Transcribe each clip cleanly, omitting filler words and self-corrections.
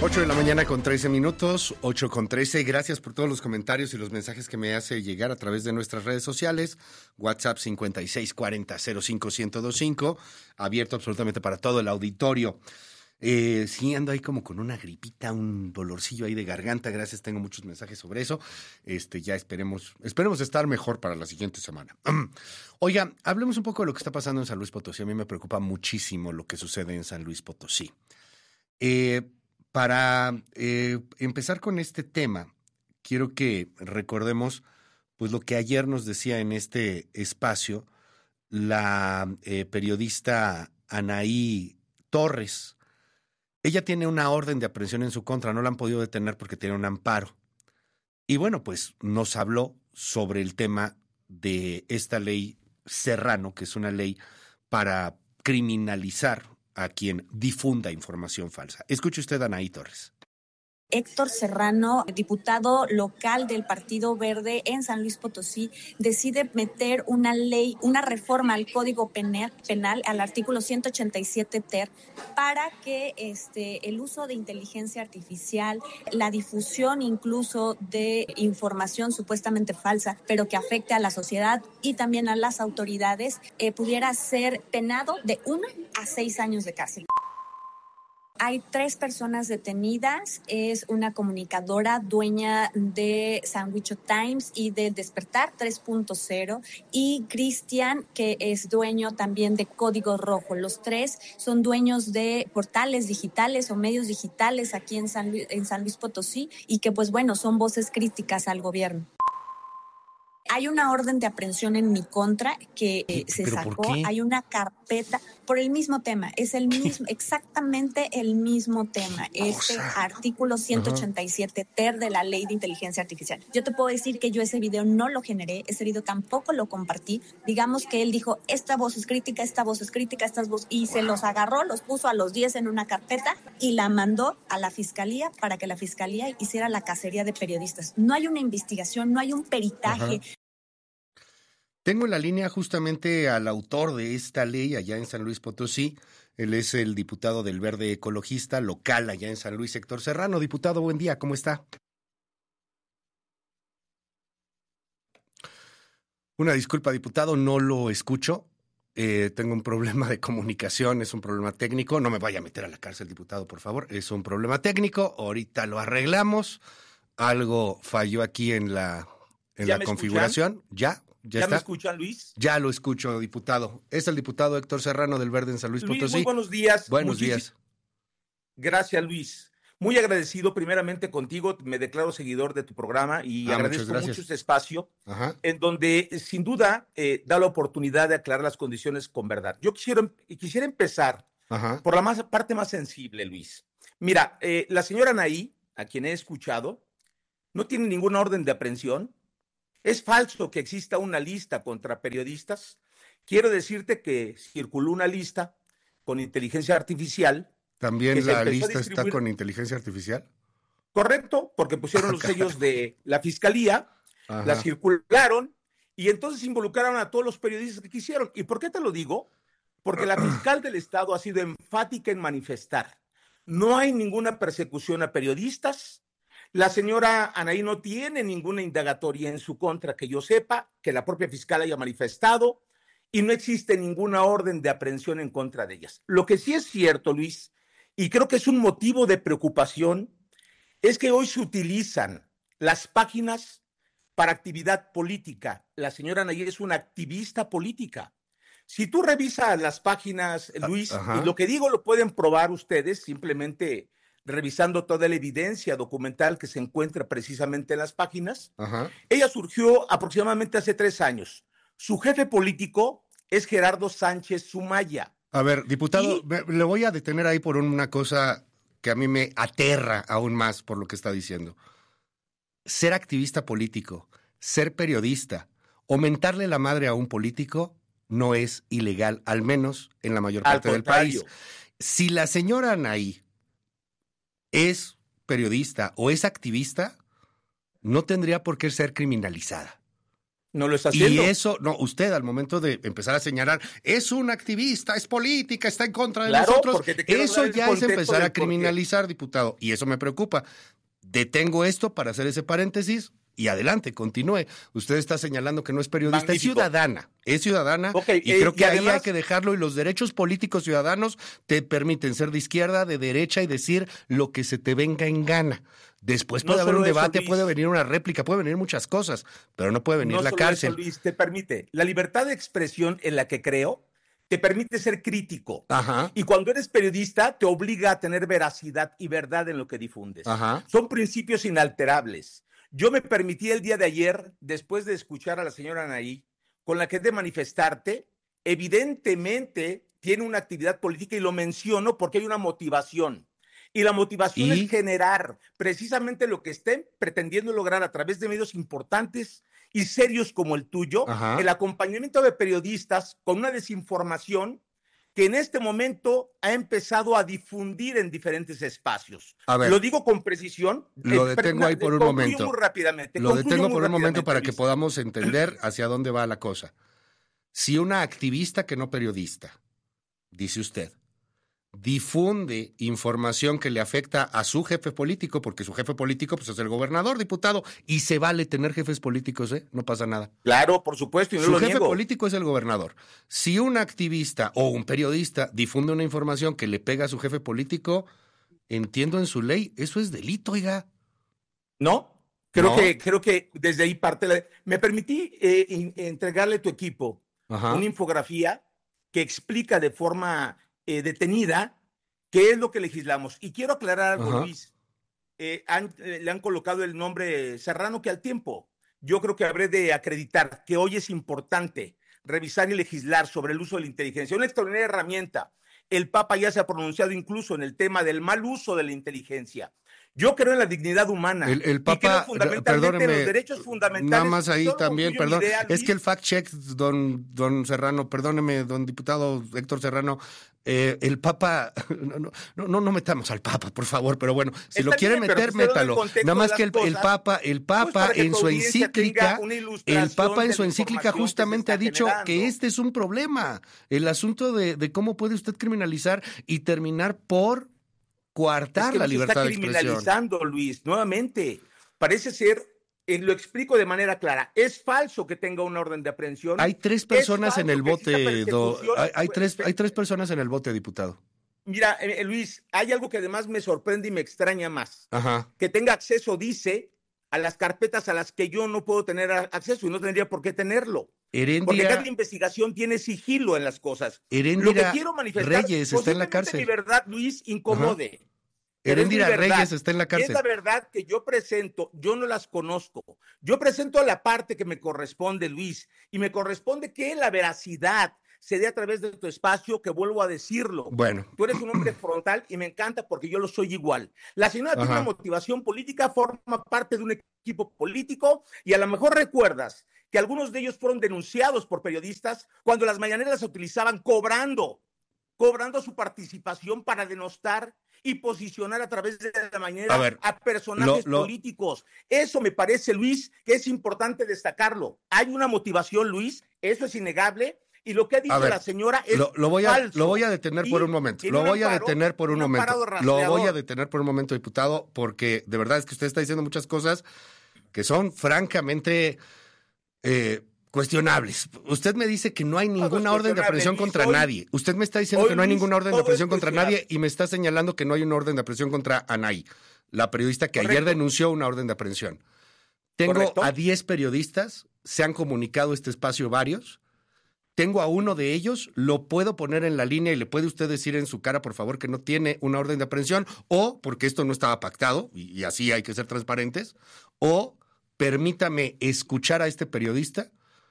8 de la mañana con 13 minutos, 8 con 13. Gracias por todos los comentarios y los mensajes que me hace llegar a través de nuestras redes sociales. WhatsApp 5640-05-1025, abierto absolutamente para todo el auditorio. Sí, ando ahí como con una gripita, un dolorcillo ahí de garganta. Gracias, tengo muchos mensajes sobre eso. Ya esperemos estar mejor para la siguiente semana. Oiga, hablemos un poco de lo que está pasando en San Luis Potosí. A mí me preocupa muchísimo lo que sucede en San Luis Potosí. Para empezar con este tema, quiero que recordemos pues lo que ayer nos decía en este espacio la periodista Anaí Torres. Ella tiene una orden de aprehensión en su contra, no la han podido detener porque tiene un amparo. Y bueno, pues nos habló sobre el tema de esta ley Serrano, que es una ley para criminalizar a quien difunda información falsa. Escuche usted a Anaí Torres. Héctor Serrano, diputado local del Partido Verde en San Luis Potosí, decide meter una ley, una reforma al Código Penal, al artículo 187 ter, para que el uso de inteligencia artificial, la difusión incluso de información supuestamente falsa, pero que afecte a la sociedad y también a las autoridades, pudiera ser penado de 1 a 6 años de cárcel. Hay 3 personas detenidas, es una comunicadora dueña de Sandwich Times y de Despertar 3.0 y Cristian, que es dueño también de Código Rojo. Los 3 son dueños de portales digitales o medios digitales aquí en San Luis Potosí y que pues bueno, son voces críticas al gobierno. Hay una orden de aprehensión en mi contra que se sacó. ¿Por qué? Hay una carpeta por el mismo tema. Es el mismo, exactamente el mismo tema. Artículo 187 ter de la Ley de Inteligencia Artificial. Yo te puedo decir que yo ese video no lo generé, ese video tampoco lo compartí. Digamos que él dijo, esta voz es crítica, estas voces, y se los agarró, los puso a los 10 en una carpeta y la mandó a la fiscalía para que la fiscalía hiciera la cacería de periodistas. No hay una investigación, no hay un peritaje. Tengo en la línea justamente al autor de esta ley allá en San Luis Potosí. Él es el diputado del Verde Ecologista local allá en San Luis, Héctor Serrano. Diputado, buen día, ¿cómo está? Una disculpa, diputado, no lo escucho. Tengo un problema de comunicación, es un problema técnico. No me vaya a meter a la cárcel, diputado, por favor. Es un problema técnico, ahorita lo arreglamos. Algo falló aquí en la configuración. ¿Ya está? ¿Me escuchan, Luis? Ya lo escucho, diputado. Es el diputado Héctor Serrano del Verde en San Luis Potosí. Muy buenos días. Buenos días. Gracias, Luis. Muy agradecido primeramente contigo, me declaro seguidor de tu programa y agradezco mucho este espacio en donde sin duda da la oportunidad de aclarar las condiciones con verdad. Yo quisiera empezar por la parte más sensible, Luis. Mira, la señora Anaí, a quien he escuchado, no tiene ninguna orden de aprehensión. Es falso que exista una lista contra periodistas. Quiero decirte que circuló una lista con inteligencia artificial. ¿También la lista está con inteligencia artificial? Correcto, porque pusieron los sellos de la fiscalía, la circularon y entonces involucraron a todos los periodistas que quisieron. ¿Y por qué te lo digo? Porque la fiscal del Estado ha sido enfática en manifestar. No hay ninguna persecución a periodistas. La señora Anaí no tiene ninguna indagatoria en su contra que yo sepa, que la propia fiscal haya manifestado, y no existe ninguna orden de aprehensión en contra de ellas. Lo que sí es cierto, Luis, y creo que es un motivo de preocupación, es que hoy se utilizan las páginas para actividad política. La señora Anaí es una activista política. Si tú revisas las páginas, Luis, y lo que digo lo pueden probar ustedes simplemente revisando toda la evidencia documental que se encuentra precisamente en las páginas. Ella surgió aproximadamente hace 3 años. Su jefe político es Gerardo Sánchez Sumaya. A ver, diputado, le voy a detener ahí por una cosa que a mí me aterra aún más por lo que está diciendo. Ser activista político, ser periodista o mentarle la madre a un político no es ilegal, al menos en la mayor parte del país. Si la señora Anaí es periodista o es activista, no tendría por qué ser criminalizada. No lo está Y haciendo. eso, no, usted al momento de empezar a señalar, es un activista, es política, está en contra de Claro, nosotros, porque te quiero eso dar el ya es contexto empezar del a criminalizar, diputado, y eso me preocupa. Detengo esto para hacer ese paréntesis y adelante, continúe. Usted está señalando que no es periodista, Magnífico. es ciudadana, Okay, y creo que y ahí además, hay que dejarlo, y los derechos políticos ciudadanos te permiten ser de izquierda, de derecha y decir lo que se te venga en gana. Después puede no haber un solo eso, debate, Luis. puede venir una réplica, puede venir muchas cosas, pero no puede venir No la solo cárcel. eso, Luis, te permite. La libertad de expresión en la que creo te permite ser crítico. Ajá. Y cuando eres periodista, te obliga a tener veracidad y verdad en lo que difundes. Ajá. Son principios inalterables. Yo me permití el día de ayer, después de escuchar a la señora Anaí, con la que es de manifestarte, evidentemente tiene una actividad política y lo menciono porque hay una motivación. Y la motivación es generar precisamente lo que estén pretendiendo lograr a través de medios importantes y serios como el tuyo, Ajá. el acompañamiento de periodistas con una desinformación que en este momento ha empezado a difundir en diferentes espacios. A ver, lo digo con precisión. Lo detengo ahí por un momento. Muy rápidamente. Lo detengo por un momento para Luis. que podamos entender hacia dónde va la cosa. Si una activista que no periodista, dice usted, difunde información que le afecta a su jefe político, porque su jefe político pues, es el gobernador, diputado, y se vale tener jefes políticos, no pasa nada. Claro, por supuesto, y no su lo jefe niego. político es el gobernador. Si un activista o un periodista difunde una información que le pega a su jefe político, entiendo en su ley, eso es delito, oiga. ¿No? Creo que desde ahí parte. Me permití entregarle a tu equipo una infografía que explica de forma detenida qué es lo que legislamos. Y quiero aclarar algo, Luis. Le han colocado el nombre Serrano, que al tiempo yo creo que habré de acreditar que hoy es importante revisar y legislar sobre el uso de la inteligencia. Una extraordinaria herramienta. El Papa ya se ha pronunciado incluso en el tema del mal uso de la inteligencia. Yo creo en la dignidad humana. El Papa, fundamentalmente en los derechos fundamentales. Nada más ahí también, perdón. Idea, es que el fact-check, don Serrano, perdóneme, don diputado Héctor Serrano, el Papa, no metamos al Papa, por favor, pero bueno, si lo quiere meter, métalo. Nada más que el Papa pues en su encíclica, justamente ha dicho que este es un problema. El asunto de cómo puede usted criminalizar y terminar por coartar la libertad de expresión. Está criminalizando, Luis, nuevamente. Parece ser, lo explico de manera clara, es falso que tenga una orden de aprehensión. Hay 3 personas en el bote, hay tres personas en el bote, diputado. Mira, Luis, hay algo que además me sorprende y me extraña más. Ajá. Que tenga acceso, dice, a las carpetas a las que yo no puedo tener acceso y no tendría por qué tenerlo. Porque cada investigación tiene sigilo en las cosas. Lo que quiero manifestar, Reyes está en la cárcel. Mi verdad, Luis, incomode. Heréndira Reyes está en la cárcel. Es la verdad que yo presento, yo no las conozco. Yo presento la parte que me corresponde, Luis, y me corresponde que la veracidad se dé a través de tu espacio, que vuelvo a decirlo. Bueno. Tú eres un hombre frontal y me encanta porque yo lo soy igual. La señora tiene una motivación política, forma parte de un equipo político y a lo mejor recuerdas que algunos de ellos fueron denunciados por periodistas cuando las mañaneras se utilizaban cobrando su participación para denostar y posicionar a través de la mañanera a personajes políticos. Eso me parece, Luis, que es importante destacarlo. Hay una motivación, Luis, eso es innegable. Y lo que ha dicho la señora es falso. Lo voy a detener por un momento. Lo voy a detener por un momento, diputado, porque de verdad es que usted está diciendo muchas cosas que son francamente cuestionables. Usted me dice que no hay ninguna orden de aprehensión contra nadie. Usted me está diciendo que no hay ninguna orden de aprehensión contra nadie y me está señalando que no hay una orden de aprehensión contra Anaí, la periodista que ayer denunció una orden de aprehensión. Tengo a 10 periodistas, se han comunicado este espacio varios. Tengo a uno de ellos, lo puedo poner en la línea y le puede usted decir en su cara, por favor, que no tiene una orden de aprehensión, o porque esto no estaba pactado, y así hay que ser transparentes, o permítame escuchar a este periodista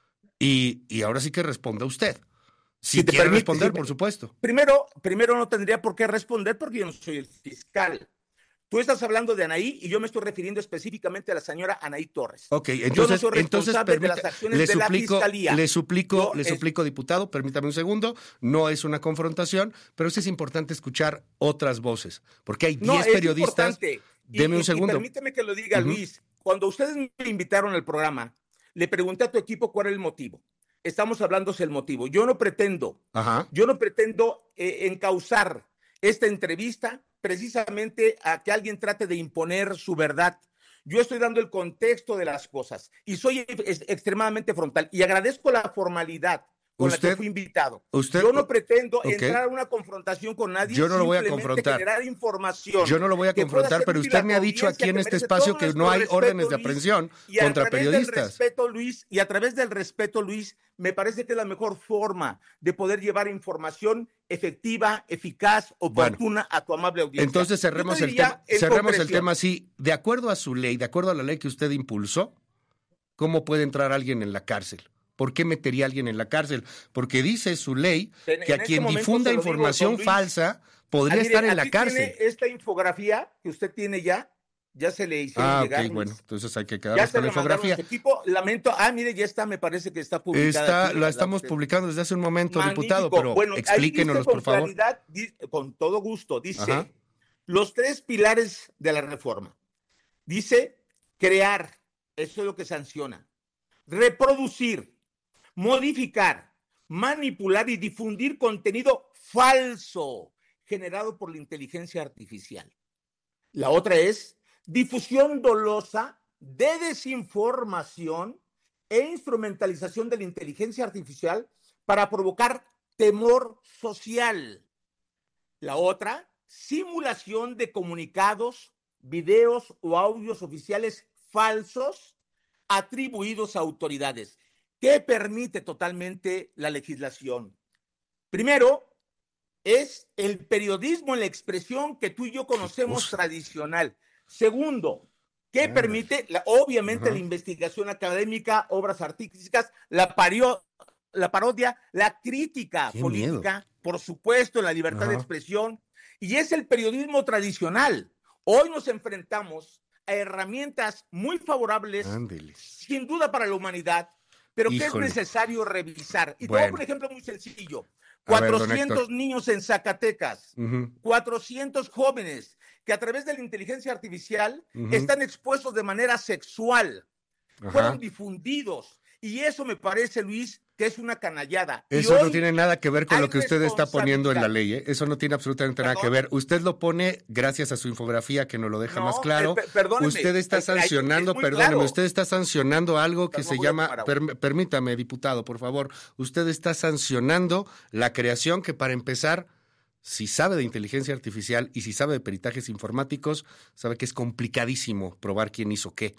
y ahora sí que responda usted. Si quiere responder, por supuesto. Primero no tendría por qué responder porque yo no soy el fiscal. Tú estás hablando de Anaí y yo me estoy refiriendo específicamente a la señora Anaí Torres. Ok, entonces, yo no soy responsable de las acciones de la Fiscalía. Le suplico, diputado, permítame un segundo, no es una confrontación, pero sí es importante escuchar otras voces, porque hay 10 periodistas. Deme un segundo. Permíteme que lo diga, Luis. Cuando ustedes me invitaron al programa, le pregunté a tu equipo cuál era el motivo. Estamos hablando del motivo. Yo no pretendo encauzar esta entrevista precisamente a que alguien trate de imponer su verdad. Yo estoy dando el contexto de las cosas y soy extremadamente frontal y agradezco la formalidad con la que fui invitado. Yo no pretendo entrar a una confrontación con nadie. Yo no lo voy a confrontar. Generar información. Yo no lo voy a confrontar, pero usted me ha dicho aquí en este espacio que no hay órdenes de aprehensión contra periodistas. Y a través del respeto, Luis, me parece que es la mejor forma de poder llevar información efectiva, eficaz, oportuna a tu amable audiencia. Entonces cerremos el tema así. De acuerdo a su ley, de acuerdo a la ley que usted impulsó, ¿cómo puede entrar alguien en la cárcel? ¿Por qué metería a alguien en la cárcel? Porque dice su ley que a quien difunda información falsa podría estar en la cárcel. Esta infografía que usted tiene ya se le hicieron llegar. Ok, bueno, entonces hay que quedarnos con la infografía. Lamento, mire, ya está, me parece que está publicada. La estamos publicando desde hace un momento, diputado, pero explíquenos, por favor. Con todo gusto, dice, los 3 pilares de la reforma. Dice, crear, eso es lo que sanciona. Reproducir, modificar, manipular y difundir contenido falso generado por la inteligencia artificial. La otra es difusión dolosa de desinformación e instrumentalización de la inteligencia artificial para provocar temor social. La otra, simulación de comunicados, videos o audios oficiales falsos atribuidos a autoridades. ¿Qué permite totalmente la legislación? Primero, es el periodismo en la expresión que tú y yo conocemos tradicional. Segundo, ¿qué permite? Obviamente la investigación académica, obras artísticas, la parodia, la crítica política, por supuesto, la libertad de expresión, y es el periodismo tradicional. Hoy nos enfrentamos a herramientas muy favorables, sin duda para la humanidad, pero que es necesario revisar. Y te voy a poner un ejemplo muy sencillo. 400 niños en Zacatecas, 400 jóvenes que a través de la inteligencia artificial están expuestos de manera sexual, fueron difundidos. Y eso me parece, Luis, que es una canallada. Eso no tiene nada que ver con lo que usted está poniendo en la ley, ¿eh? Eso no tiene absolutamente nada que ver. Usted lo pone gracias a su infografía que nos lo deja más claro. Usted está sancionando, usted está sancionando algo que se llama, permítame, diputado, por favor, usted está sancionando la creación que, para empezar, si sabe de inteligencia artificial y si sabe de peritajes informáticos, sabe que es complicadísimo probar quién hizo qué.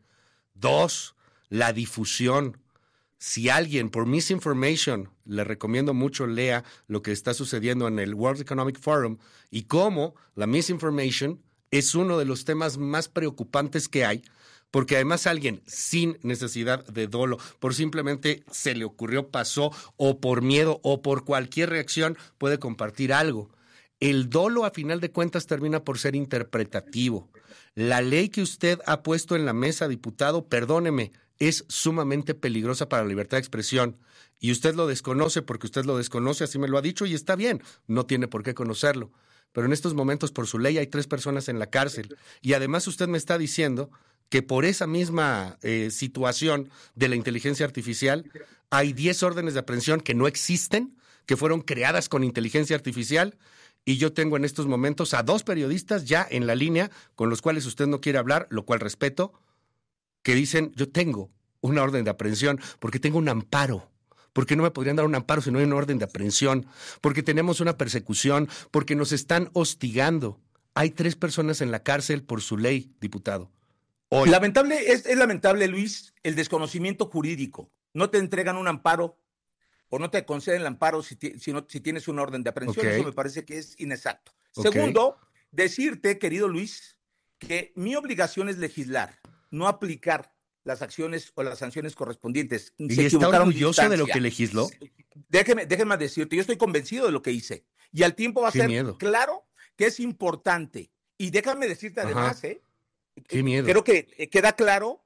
2, la difusión. Si alguien, por misinformation, le recomiendo mucho lea lo que está sucediendo en el World Economic Forum y cómo la misinformation es uno de los temas más preocupantes que hay, porque además alguien sin necesidad de dolo, por simplemente se le ocurrió, pasó, o por miedo, o por cualquier reacción, puede compartir algo. El dolo, a final de cuentas, termina por ser interpretativo. La ley que usted ha puesto en la mesa, diputado, perdóneme, es sumamente peligrosa para la libertad de expresión. Y usted lo desconoce porque usted lo desconoce, así me lo ha dicho, y está bien, no tiene por qué conocerlo. Pero en estos momentos, por su ley, hay 3 personas en la cárcel. Y además usted me está diciendo que por esa misma situación de la inteligencia artificial, hay 10 órdenes de aprehensión que no existen, que fueron creadas con inteligencia artificial. Y yo tengo en estos momentos a 2 periodistas ya en la línea con los cuales usted no quiere hablar, lo cual respeto, que dicen, yo tengo una orden de aprehensión porque tengo un amparo. ¿Por qué no me podrían dar un amparo si no hay una orden de aprehensión? Porque tenemos una persecución, porque nos están hostigando. Hay 3 personas en la cárcel por su ley, diputado. Hoy. Es lamentable, Luis, el desconocimiento jurídico. No te entregan un amparo o no te conceden el amparo si tienes una orden de aprehensión. Eso me parece que es inexacto. Segundo, decirte, querido Luis, que mi obligación es legislar, no aplicar las acciones o las sanciones correspondientes. ¿Y está orgulloso de lo que legisló? Déjeme decirte, yo estoy convencido de lo que hice. Y al tiempo va a ser claro que es importante. Y déjame decirte además, Qué miedo. Creo que queda claro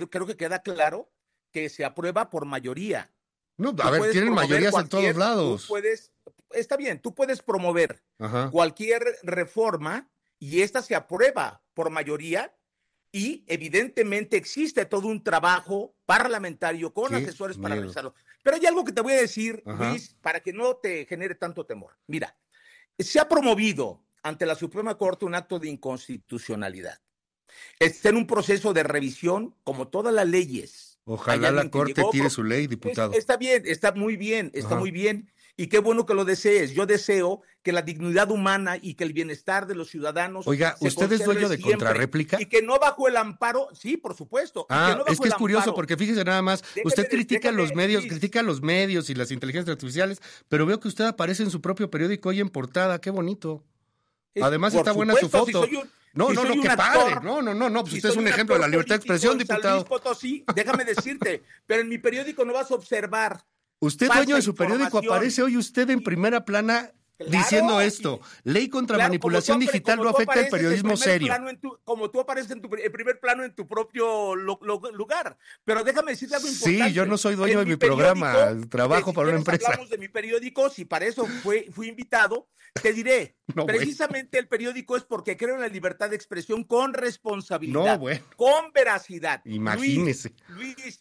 que se aprueba por mayoría. No, a ver, tienen mayorías en todos lados. Está bien, tú puedes promover cualquier reforma y esta se aprueba por mayoría y evidentemente existe todo un trabajo parlamentario con asesores para realizarlo. Pero hay algo que te voy a decir, Luis, para que no te genere tanto temor. Mira, se ha promovido ante la Suprema Corte un acto de inconstitucionalidad. Está en un proceso de revisión, como todas las leyes. Ojalá la Corte tire su ley, diputado. Está bien, está muy bien, muy bien. Y qué bueno que lo desees. Yo deseo que la dignidad humana y que el bienestar de los ciudadanos. Oiga, ¿usted es dueño de contrarréplica? Y que no bajo el amparo, sí, por supuesto. Es que es curioso porque fíjese nada más, usted critica los medios y las inteligencias artificiales, pero veo que usted aparece en su propio periódico hoy en portada, qué bonito. Además está buena su foto. No, qué padre. No, pues usted es un ejemplo de la libertad de expresión, diputado. Luis Potosí, déjame decirte, pero en mi periódico no vas a observar. Usted, dueño de su periódico, aparece hoy usted en primera plana diciendo esto. Ley contra manipulación digital no afecta el periodismo serio. Como tú apareces en primer plano en tu propio lugar. Pero déjame decirte algo importante. Sí, yo no soy dueño de mi programa, trabajo para una empresa. Hablamos de mi periódico, si para eso fui invitado, te diré. Precisamente el periódico es porque creo en la libertad de expresión con responsabilidad, con veracidad. Imagínese. Luis,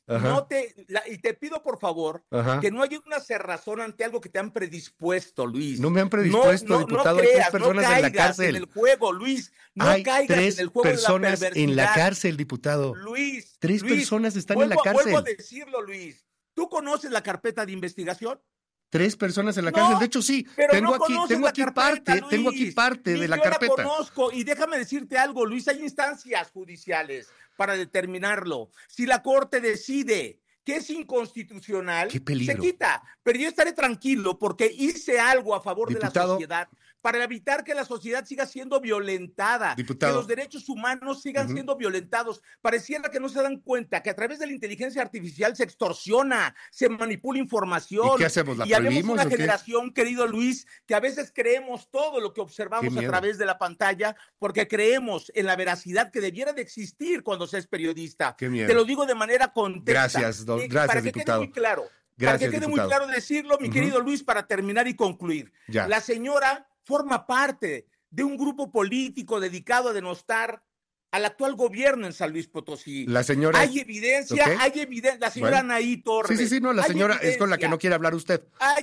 y te pido por favor que no haya una cerrazón ante algo que te han predispuesto, Luis. No me han predispuesto, diputado. Hay 3 personas en la cárcel. En el juego, Luis. Hay 3 personas en la cárcel, diputado. Luis. 3 personas están en la cárcel. Vuelvo a decirlo, Luis. ¿Tú conoces la carpeta de investigación? 3 personas en la cárcel. De hecho, sí. Tengo aquí parte de la carpeta. Yo la conozco. Y déjame decirte algo, Luis. Hay instancias judiciales para determinarlo. Si la Corte decide que es inconstitucional, se quita. Pero yo estaré tranquilo porque hice algo a favor de la sociedad para evitar que la sociedad siga siendo violentada, que los derechos humanos sigan siendo violentados. Pareciera que no se dan cuenta que a través de la inteligencia artificial se extorsiona, se manipula información. ¿Y qué hacemos? ¿La prohibimos? Y habemos una generación, querido Luis, que a veces creemos todo lo que observamos a través de la pantalla porque creemos en la veracidad que debiera de existir cuando se es periodista. Qué miedo. Te lo digo de manera contexta. Gracias, diputado. Quede muy claro. Gracias, para que quede diputado. muy claro decirlo, mi querido Luis, para terminar y concluir. La señora forma parte de un grupo político dedicado a denostar al actual gobierno en San Luis Potosí. La señora... Hay evidencia, la señora Anaí Torres. Sí, la señora es con la que no quiere hablar usted.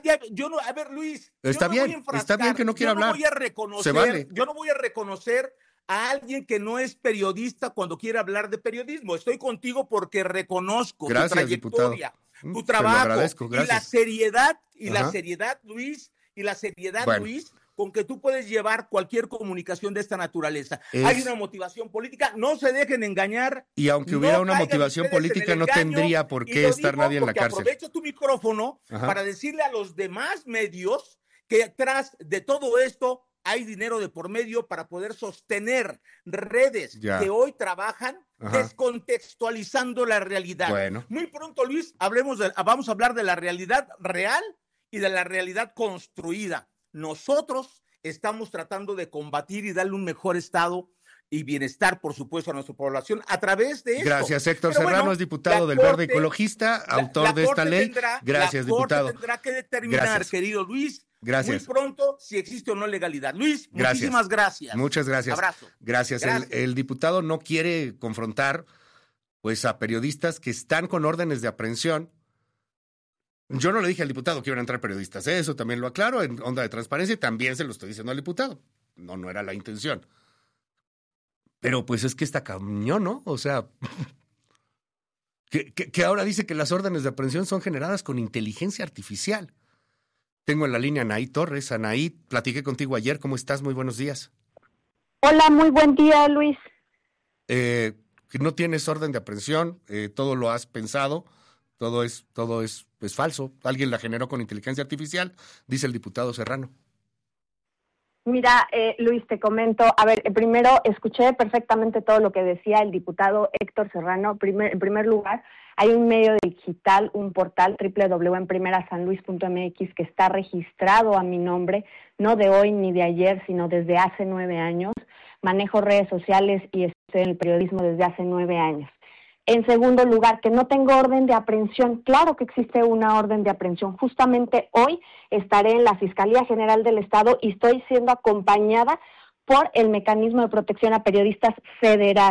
A ver, Luis. Está bien que no quiera hablar. Yo no voy a reconocer a alguien que no es periodista cuando quiere hablar de periodismo. Estoy contigo porque reconozco tu trayectoria, tu trabajo y la seriedad, Luis, Luis, con que tú puedes llevar cualquier comunicación de esta naturaleza. Hay una motivación política, no se dejen engañar. Y aunque hubiera una motivación política, no tendría por qué estar nadie en la cárcel. Aprovecho tu micrófono para decirle a los demás medios que detrás de todo esto hay dinero de por medio para poder sostener redes que hoy trabajan descontextualizando la realidad. Muy pronto, Luis, vamos a hablar de la realidad real y de la realidad construida. Nosotros estamos tratando de combatir y darle un mejor estado y bienestar, por supuesto, a nuestra población a través de esto. Gracias, Héctor Serrano, es diputado del Verde Ecologista, autor de esta ley. Gracias, diputado. La Corte tendrá que determinar, querido Luis, muy pronto si existe o no legalidad. Luis, muchísimas gracias. Muchas gracias. Abrazo. Gracias. El diputado no quiere confrontar pues a periodistas que están con órdenes de aprehensión. Yo no le dije al diputado que iban a entrar periodistas, eso también lo aclaro en onda de transparencia y también se lo estoy diciendo al diputado. No era la intención. Pero pues es que está cañón, ¿no? O sea, que ahora dice que las órdenes de aprehensión son generadas con inteligencia artificial. Tengo en la línea a Anaí Torres. Anaí, platiqué contigo ayer. ¿Cómo estás? Muy buenos días. Hola, muy buen día, Luis. Que no tienes orden de aprehensión, todo lo has pensado, todo es falso. Alguien la generó con inteligencia artificial, dice el diputado Serrano. Mira, Luis, te comento, a ver, primero escuché perfectamente todo lo que decía el diputado Héctor Serrano. En primer lugar, hay un medio digital, un portal www.enprimerasanluis.mx que está registrado a mi nombre, no de hoy ni de ayer, sino desde hace 9 años. Manejo redes sociales y estoy en el periodismo desde hace 9 años. En segundo lugar, que no tengo orden de aprehensión. Claro que existe una orden de aprehensión. Justamente hoy estaré en la Fiscalía General del Estado y estoy siendo acompañada por el Mecanismo de Protección a Periodistas Federal.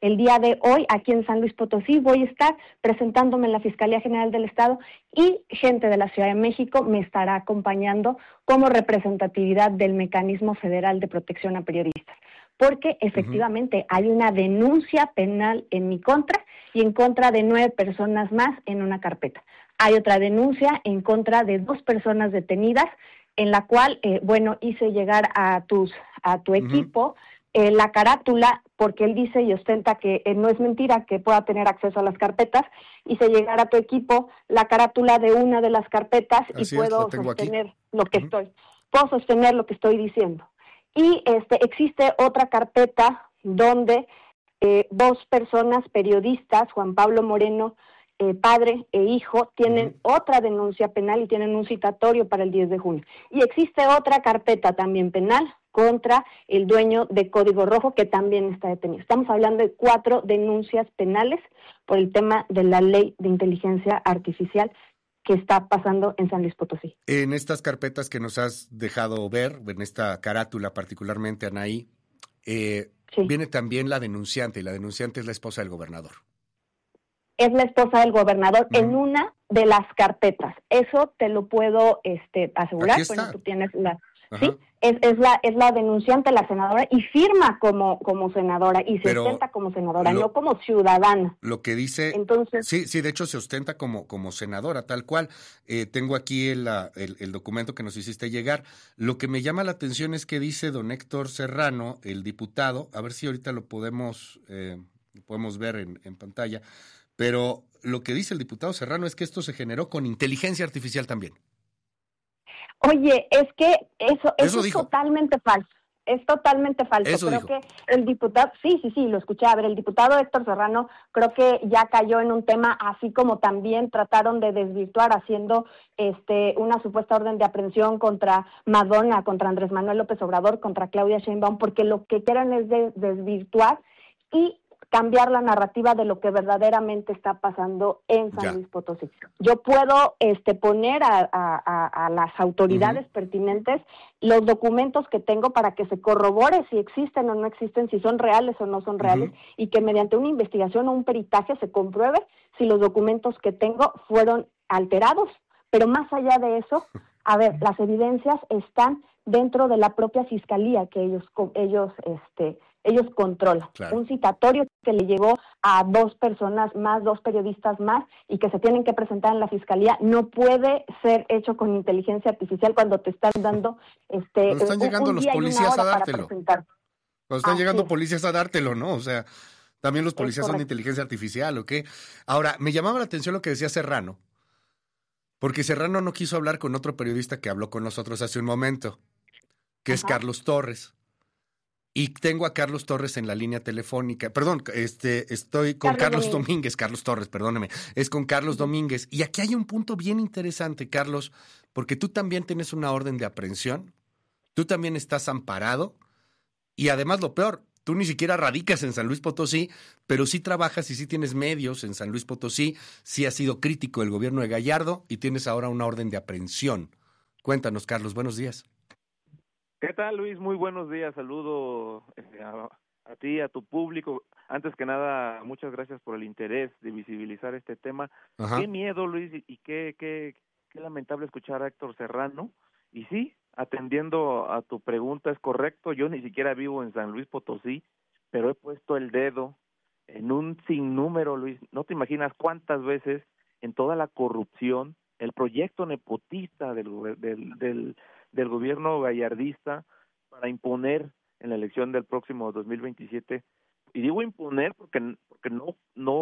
el día de hoy aquí en San Luis Potosí voy a estar presentándome en la Fiscalía General del Estado y gente de la Ciudad de México me estará acompañando como representatividad del Mecanismo Federal de Protección a Periodistas, porque efectivamente hay una denuncia penal en mi contra y en contra de 9 personas más en una carpeta. Hay otra denuncia en contra de 2 personas detenidas, en la cual, hice llegar a tu equipo la carátula, porque él dice y ostenta que no es mentira que pueda tener acceso a las carpetas, hice llegar a tu equipo la carátula de una de las carpetas. Así y puedo es, sostener lo que puedo sostener lo que estoy diciendo. Y existe otra carpeta donde 2 personas periodistas, Juan Pablo Moreno, padre e hijo, tienen otra denuncia penal y tienen un citatorio para el 10 de junio. Y existe otra carpeta también penal contra el dueño de Código Rojo, que también está detenido. Estamos hablando de 4 denuncias penales por el tema de la ley de inteligencia artificial que está pasando en San Luis Potosí. En estas carpetas que nos has dejado ver, en esta carátula particularmente, Anaí, viene también la denunciante, y la denunciante es la esposa del gobernador. Es la esposa del gobernador en una de las carpetas. Eso te lo puedo asegurar. Aquí está. Bueno, tú tienes sí, es la denunciante, la senadora, y firma como senadora, y se ostenta como senadora, no como ciudadana. Lo que dice, entonces, sí, de hecho se ostenta como senadora, tal cual. Tengo aquí el documento que nos hiciste llegar. Lo que me llama la atención es que dice don Héctor Serrano, el diputado, a ver si ahorita lo podemos ver en pantalla, pero lo que dice el diputado Serrano es que esto se generó con inteligencia artificial también. Oye, es que eso es dijo. totalmente falso. Es totalmente falso. Eso creo dijo. que el diputado, sí, lo escuché. A ver, el diputado Héctor Serrano creo que ya cayó en un tema, así como también trataron de desvirtuar haciendo una supuesta orden de aprehensión contra Madonna, contra Andrés Manuel López Obrador, contra Claudia Sheinbaum, porque lo que quieren es desvirtuar y cambiar la narrativa de lo que verdaderamente está pasando en San Luis Potosí. Yo puedo poner a las autoridades pertinentes los documentos que tengo para que se corrobore si existen o no existen, si son reales o no son reales, y que mediante una investigación o un peritaje se compruebe si los documentos que tengo fueron alterados. Pero más allá de eso, a ver, las evidencias están dentro de la propia fiscalía que ellos controlan. Claro. Un citatorio que le llegó a 2 personas más, 2 periodistas más, y que se tienen que presentar en la fiscalía, no puede ser hecho con inteligencia artificial cuando te están dando cuando están llegando los policías a dártelo. Cuando están llegando policías a dártelo, ¿no? O sea, también los policías son de inteligencia artificial, ¿o qué? Ahora, me llamaba la atención lo que decía Serrano, porque Serrano no quiso hablar con otro periodista que habló con nosotros hace un momento, que es Carlos Torres. Y tengo a Carlos Torres en la línea telefónica. Perdón, estoy con Carlos Domínguez. Carlos Torres, perdóneme. Es con Carlos Domínguez. Y aquí hay un punto bien interesante, Carlos, porque tú también tienes una orden de aprehensión. Tú también estás amparado. Y además, lo peor, tú ni siquiera radicas en San Luis Potosí, pero sí trabajas y sí tienes medios en San Luis Potosí. Sí has sido crítico del gobierno de Gallardo y tienes ahora una orden de aprehensión. Cuéntanos, Carlos. Buenos días. ¿Qué tal, Luis? Muy buenos días. Saludo a ti, a tu público. Antes que nada, muchas gracias por el interés de visibilizar este tema. Qué miedo, Luis, y qué lamentable escuchar a Héctor Serrano. Y sí, atendiendo a tu pregunta, es correcto. Yo ni siquiera vivo en San Luis Potosí, pero he puesto el dedo en un sinnúmero, Luis. No te imaginas cuántas veces en toda la corrupción, el proyecto nepotista del gobierno gallardista para imponer en la elección del próximo 2027, y digo imponer porque no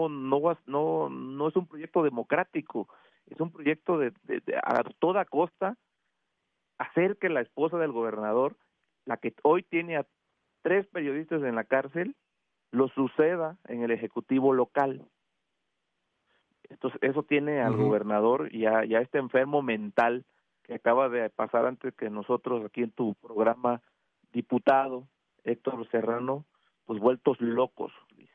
es un proyecto democrático, es un proyecto de a toda costa hacer que la esposa del gobernador, la que hoy tiene a 3 periodistas en la cárcel, lo suceda en el ejecutivo local. Entonces, eso tiene al gobernador ya este enfermo mental que acaba de pasar antes que nosotros aquí en tu programa, diputado Héctor Serrano, pues vueltos locos.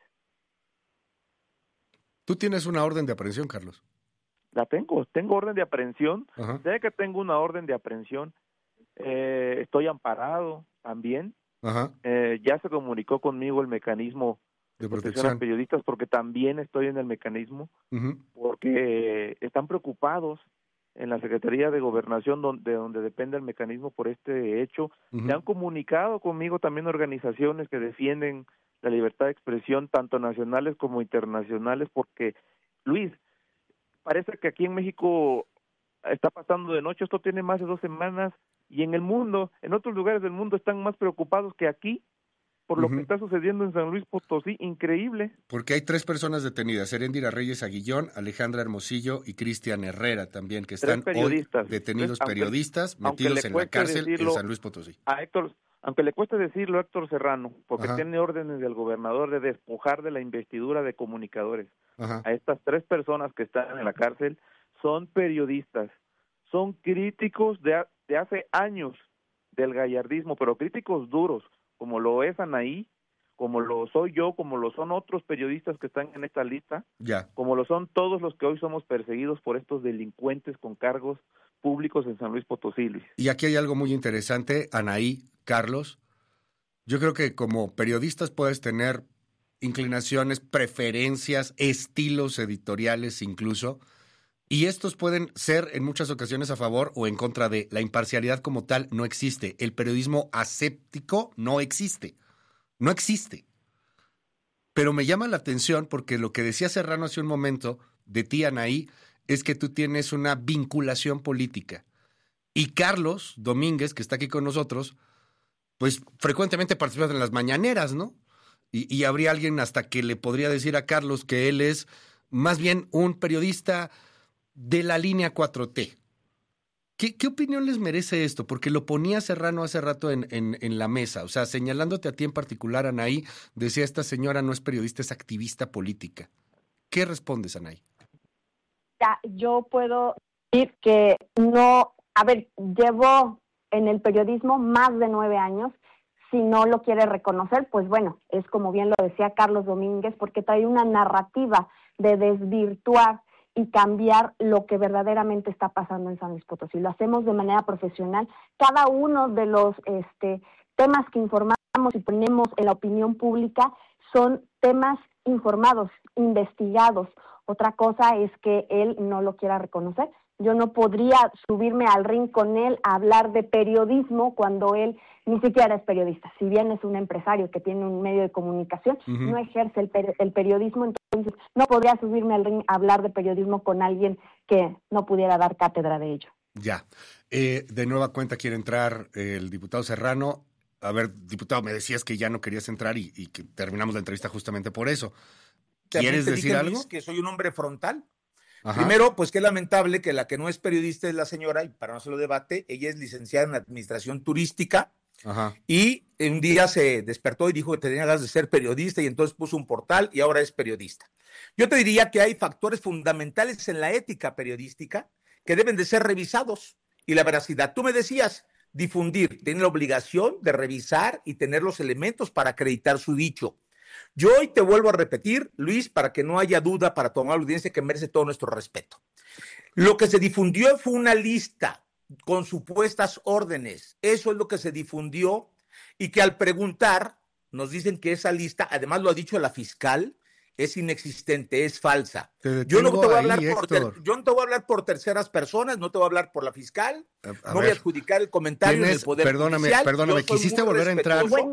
¿Tú tienes una orden de aprehensión, Carlos? La tengo orden de aprehensión. Sé que tengo una orden de aprehensión. Estoy amparado también. Ya se comunicó conmigo el mecanismo de protección a periodistas, porque también estoy en el mecanismo, porque están preocupados en la Secretaría de Gobernación, donde depende el mecanismo por este hecho. Se han comunicado conmigo también organizaciones que defienden la libertad de expresión, tanto nacionales como internacionales, porque, Luis, parece que aquí en México está pasando de noche, esto tiene más de 2 semanas, y en el mundo, en otros lugares del mundo están más preocupados que aquí por lo que está sucediendo en San Luis Potosí, increíble. Porque hay 3 personas detenidas, Heréndira Reyes Aguillón, Alejandra Hermosillo y Cristian Herrera también, que están hoy detenidos, periodistas metidos en la cárcel en San Luis Potosí. Aunque le cueste decirlo a Héctor Serrano, porque tiene órdenes del gobernador de despojar de la investidura de comunicadores. A estas 3 personas que están en la cárcel son periodistas, son críticos de hace años del gallardismo, pero críticos duros, como lo es Anaí, como lo soy yo, como lo son otros periodistas que están en esta lista, como lo son todos los que hoy somos perseguidos por estos delincuentes con cargos públicos en San Luis Potosí, Luis. Y aquí hay algo muy interesante, Anaí, Carlos. Yo creo que como periodistas puedes tener inclinaciones, preferencias, estilos editoriales incluso, y estos pueden ser en muchas ocasiones a favor o en contra de. La imparcialidad como tal no existe. El periodismo aséptico no existe. No existe. Pero me llama la atención porque lo que decía Serrano hace un momento de ti, Anaí, es que tú tienes una vinculación política. Y Carlos Domínguez, que está aquí con nosotros, pues frecuentemente participa en las mañaneras, ¿no? Y habría alguien hasta que le podría decir a Carlos que él es más bien un periodista de la línea 4T. ¿Qué opinión les merece esto? Porque lo ponía Serrano hace rato en la mesa, o sea, señalándote a ti en particular, Anaí, decía esta señora no es periodista, es activista política. ¿Qué respondes, Anaí? Ya, yo puedo decir que no, llevo en el periodismo más de 9 años. Si no lo quiere reconocer, pues bueno, es como bien lo decía Carlos Domínguez, porque trae una narrativa de desvirtuar y cambiar lo que verdaderamente está pasando en San Luis Potosí. Lo hacemos de manera profesional. Cada uno de los temas que informamos y ponemos en la opinión pública son temas informados, investigados. Otra cosa es que él no lo quiera reconocer. Yo no podría subirme al ring con él a hablar de periodismo cuando él ni siquiera es periodista. Si bien es un empresario que tiene un medio de comunicación, no ejerce el periodismo, entonces no podría subirme al ring a hablar de periodismo con alguien que no pudiera dar cátedra de ello. Ya. De nueva cuenta quiere entrar el diputado Serrano. A ver, diputado, me decías que ya no querías entrar y que terminamos la entrevista justamente por eso. ¿Quieres decir algo? Luis, que soy un hombre frontal. Primero, pues qué lamentable que la que no es periodista es la señora, y para no hacerlo debate, ella es licenciada en administración turística, y un día se despertó y dijo que tenía ganas de ser periodista y entonces puso un portal y ahora es periodista. Yo te diría que hay factores fundamentales en la ética periodística que deben de ser revisados, y la veracidad. Tú me decías, difundir, tiene la obligación de revisar y tener los elementos para acreditar su dicho. Yo hoy te vuelvo a repetir, Luis, para que no haya duda, para tomar la audiencia que merece todo nuestro respeto. Lo que se difundió fue una lista con supuestas órdenes. Eso es lo que se difundió, y que al preguntar nos dicen que esa lista, además lo ha dicho la fiscal, es inexistente, es falsa. Yo no te voy a hablar por terceras personas, no te voy a hablar por la fiscal, no voy a adjudicar el comentario en el Poder Judicial. Perdóname, quisiste volver a entrar. Buen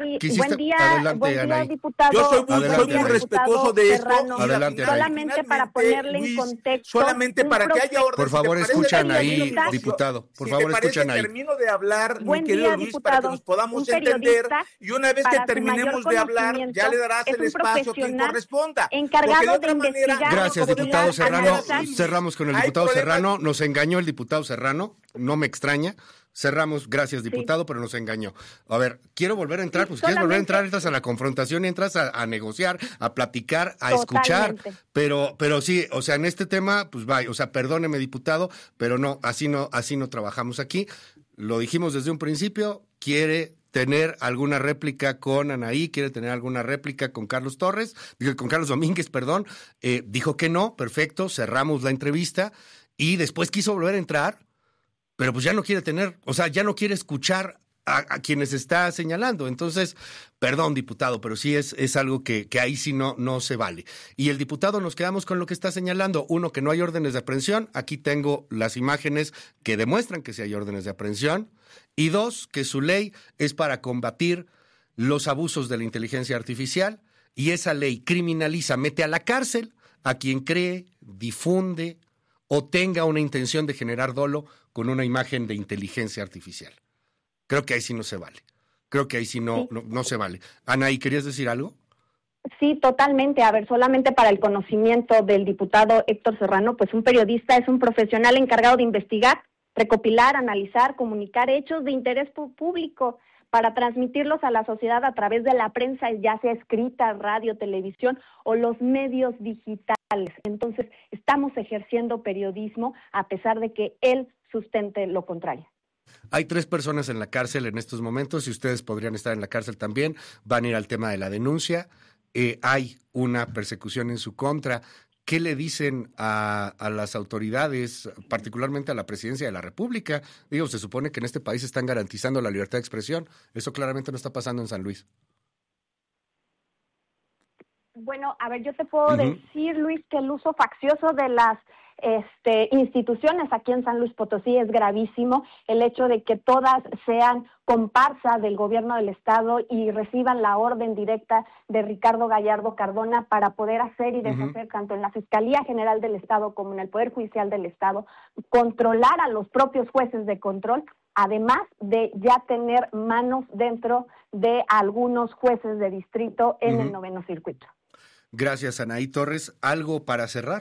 día, diputado. Yo soy muy respetuoso de esto. Adelante, solamente para ponerle en contexto. Solamente para que haya orden. Por favor, escuchan ahí, diputado. Por favor, escuchan ahí. Termino de hablar, mi querido Luis, para que nos podamos entender. Y una vez que terminemos de hablar, ya le darás el espacio que corresponda. Encargado de investigar. Gracias, diputado Serrano. Cerramos con el diputado Serrano. Nos engañó el diputado Serrano. No me extraña. Cerramos, gracias, diputado, pero nos engañó. A ver, quiero volver a entrar, pues quieres volver a entrar, entras a la confrontación, entras a negociar, a platicar, a escuchar, pero sí, o sea, en este tema, pues vaya, o sea, perdóneme, diputado, pero no, así no trabajamos aquí. Lo dijimos desde un principio, quiere tener alguna réplica con Anaí, quiere tener alguna réplica con Carlos Domínguez, perdón, dijo que no, perfecto, cerramos la entrevista y después quiso volver a entrar, pero pues ya no quiere tener, o sea, ya no quiere escuchar a quienes está señalando. Entonces, perdón, diputado, pero sí es algo que ahí sí no se vale. Y el diputado, nos quedamos con lo que está señalando. Uno, que no hay órdenes de aprehensión. Aquí tengo las imágenes que demuestran que sí hay órdenes de aprehensión. Y dos, que su ley es para combatir los abusos de la inteligencia artificial, y esa ley criminaliza, mete a la cárcel a quien cree, difunde o tenga una intención de generar dolo con una imagen de inteligencia artificial. Creo que ahí sí no se vale. Creo que ahí sí no se vale. Anaí, ¿querías decir algo? Sí, totalmente. A ver, solamente para el conocimiento del diputado Héctor Serrano, pues un periodista es un profesional encargado de investigar, recopilar, analizar, comunicar hechos de interés público para transmitirlos a la sociedad a través de la prensa, ya sea escrita, radio, televisión o los medios digitales. Entonces, estamos ejerciendo periodismo a pesar de que él sustente lo contrario. Hay 3 personas en la cárcel en estos momentos y ustedes podrían estar en la cárcel también. Van a ir al tema de la denuncia. Hay una persecución en su contra. ¿Qué le dicen a las autoridades, particularmente a la Presidencia de la República? Digo, se supone que en este país están garantizando la libertad de expresión. Eso claramente no está pasando en San Luis. Bueno, a ver, yo te puedo decir, Luis, que el uso faccioso de las instituciones aquí en San Luis Potosí es gravísimo. El hecho de que todas sean comparsa del gobierno del estado y reciban la orden directa de Ricardo Gallardo Cardona para poder hacer y deshacer tanto en la Fiscalía General del Estado como en el Poder Judicial del Estado, controlar a los propios jueces de control, además de ya tener manos dentro de algunos jueces de distrito en el 9º circuito. Gracias, Anaí Torres. ¿Algo para cerrar?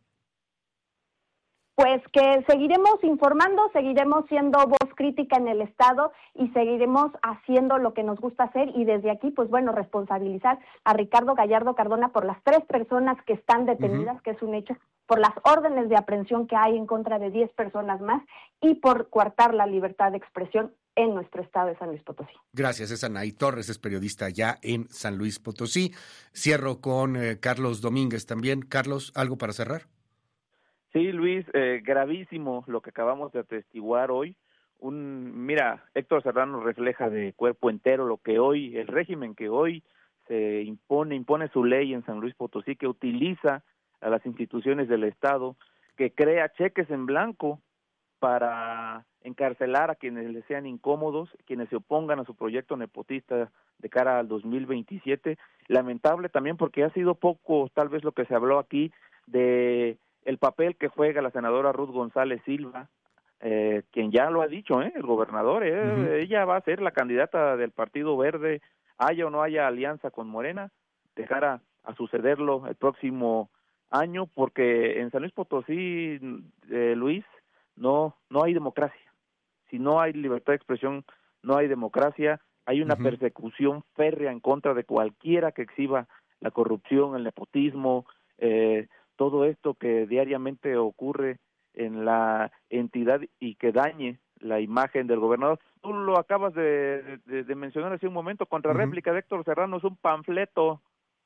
Pues que seguiremos informando, seguiremos siendo voz crítica en el Estado y seguiremos haciendo lo que nos gusta hacer, y desde aquí, pues bueno, responsabilizar a Ricardo Gallardo Cardona por las 3 personas que están detenidas, que es un hecho, por las órdenes de aprehensión que hay en contra de 10 personas más y por coartar la libertad de expresión en nuestro estado de San Luis Potosí. Gracias, es Anaí Torres, es periodista ya en San Luis Potosí. Cierro con Carlos Domínguez también. Carlos, ¿algo para cerrar? Sí, Luis, gravísimo lo que acabamos de atestiguar hoy. Mira, Héctor Serrano refleja de cuerpo entero lo que hoy, el régimen que hoy se impone su ley en San Luis Potosí, que utiliza a las instituciones del Estado, que crea cheques en blanco para encarcelar a quienes le sean incómodos, quienes se opongan a su proyecto nepotista de cara al 2027. Lamentable también porque ha sido poco, tal vez, lo que se habló aquí de el papel que juega la senadora Ruth González Silva, quien ya lo ha dicho, el gobernador, ella va a ser la candidata del Partido Verde, haya o no haya alianza con Morena, de cara a sucederlo el próximo año, porque en San Luis Potosí, Luis, no hay democracia. Si no hay libertad de expresión, no hay democracia. Hay una persecución férrea en contra de cualquiera que exhiba la corrupción, el nepotismo, todo esto que diariamente ocurre en la entidad y que dañe la imagen del gobernador. Tú lo acabas de mencionar hace un momento, contrarréplica de Héctor Serrano, es un panfleto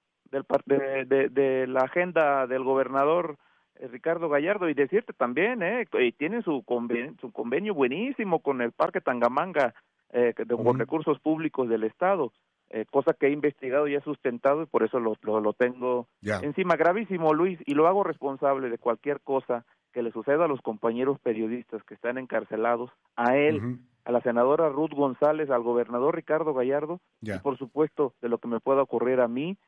de la agenda del gobernador Ricardo Gallardo, y decirte también, y tiene su convenio buenísimo con el Parque Tangamanga, con recursos públicos del Estado, cosa que he investigado y he sustentado, y por eso lo tengo encima. Gravísimo, Luis, y lo hago responsable de cualquier cosa que le suceda a los compañeros periodistas que están encarcelados, a él, a la senadora Ruth González, al gobernador Ricardo Gallardo, y por supuesto de lo que me pueda ocurrir a mí,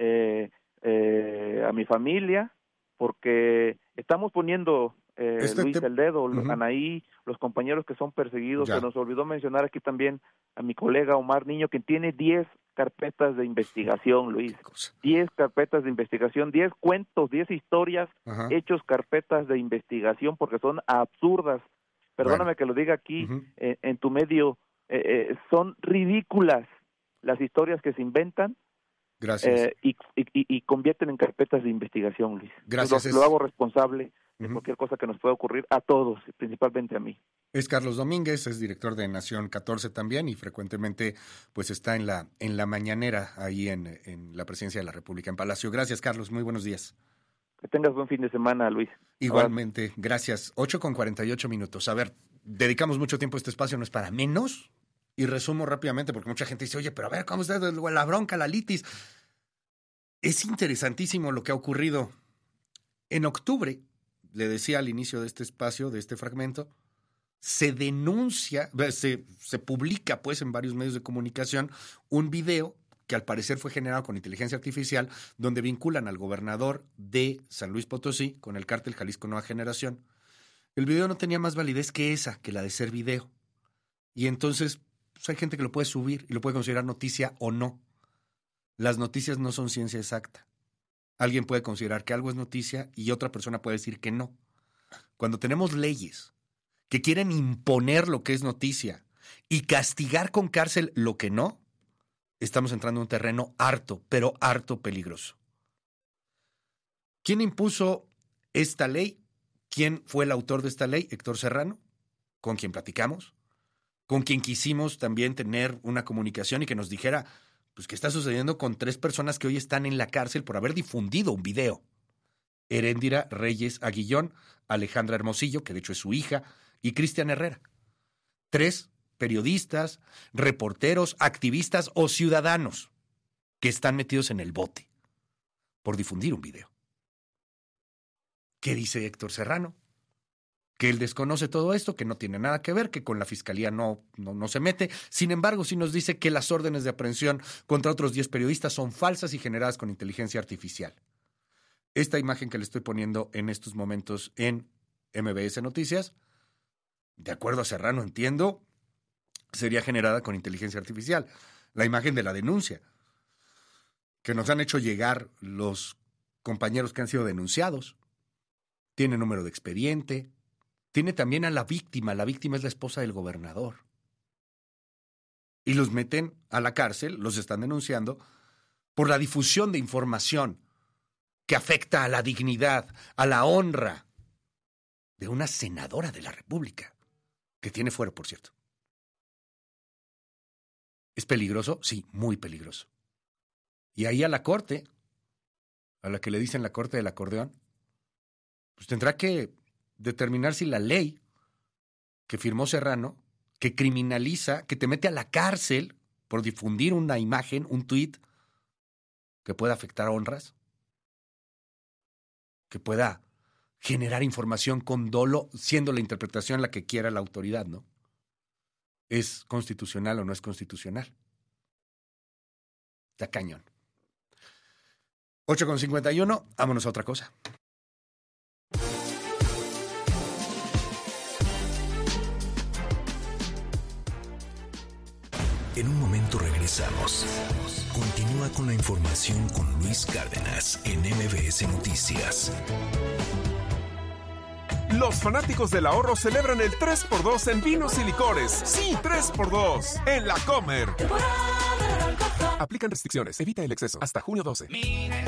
a mi familia, porque estamos poniendo, Luis, el dedo, Anaí, los compañeros que son perseguidos. Se nos olvidó mencionar aquí también a mi colega Omar Niño, que tiene 10 carpetas de investigación, Luis. 10 carpetas de investigación, 10 cuentos, 10 historias, hechos carpetas de investigación, porque son absurdas. Perdóname que lo diga aquí en tu medio, son ridículas las historias que se inventan. Gracias. Y convierten en carpetas de investigación, Luis. Gracias. Lo hago responsable de cualquier cosa que nos pueda ocurrir a todos, principalmente a mí. Es Carlos Domínguez, es director de Nación 14 también, y frecuentemente pues está en la mañanera ahí en la Presidencia de la República, en Palacio. Gracias, Carlos, muy buenos días. Que tengas buen fin de semana, Luis. Igualmente, gracias. 8:48. A ver, dedicamos mucho tiempo a este espacio, no es para menos, Y resumo rápidamente, porque mucha gente dice, oye, pero a ver, ¿cómo está la bronca, la litis? Es interesantísimo lo que ha ocurrido. En octubre, le decía al inicio de este espacio, de este fragmento, se denuncia, se publica pues en varios medios de comunicación un video que al parecer fue generado con inteligencia artificial, donde vinculan al gobernador de San Luis Potosí con el cártel Jalisco Nueva Generación. El video no tenía más validez que la de ser video. Y entonces pues hay gente que lo puede subir y lo puede considerar noticia o no. Las noticias no son ciencia exacta. Alguien puede considerar que algo es noticia y otra persona puede decir que no. Cuando tenemos leyes que quieren imponer lo que es noticia y castigar con cárcel lo que no, estamos entrando en un terreno harto, pero harto peligroso. ¿Quién impuso esta ley? ¿Quién fue el autor de esta ley? Héctor Serrano, con quien platicamos, con quien quisimos también tener una comunicación y que nos dijera pues qué está sucediendo con 3 personas que hoy están en la cárcel por haber difundido un video. Heréndira Reyes Aguillón, Alejandra Hermosillo, que de hecho es su hija, y Cristian Herrera. 3 periodistas, reporteros, activistas o ciudadanos que están metidos en el bote por difundir un video. ¿Qué dice Héctor Serrano? Que él desconoce todo esto, que no tiene nada que ver, que con la fiscalía no se mete. Sin embargo, sí nos dice que las órdenes de aprehensión contra otros 10 periodistas son falsas y generadas con inteligencia artificial. Esta imagen que le estoy poniendo en estos momentos en MBS Noticias, de acuerdo a Serrano, entiendo, sería generada con inteligencia artificial. La imagen de la denuncia que nos han hecho llegar los compañeros que han sido denunciados. Tiene número de expediente. Tiene también a la víctima. La víctima es la esposa del gobernador. Y los meten a la cárcel, los están denunciando, por la difusión de información que afecta a la dignidad, a la honra de una senadora de la República, que tiene fuero, por cierto. ¿Es peligroso? Sí, muy peligroso. Y ahí a la corte, a la que le dicen la corte del acordeón, pues tendrá que determinar si la ley que firmó Serrano, que criminaliza, que te mete a la cárcel por difundir una imagen, un tuit, que pueda afectar honras, que pueda generar información con dolo, siendo la interpretación la que quiera la autoridad, ¿no? ¿Es constitucional o no es constitucional? Está cañón. 8:51, vámonos a otra cosa. En un momento regresamos. Continúa con la información con Luis Cárdenas en MBS Noticias. Los fanáticos del ahorro celebran el 3x2 en vinos y licores. Sí, 3x2 en La Comer. Aplican restricciones. Evita el exceso. Hasta junio 12.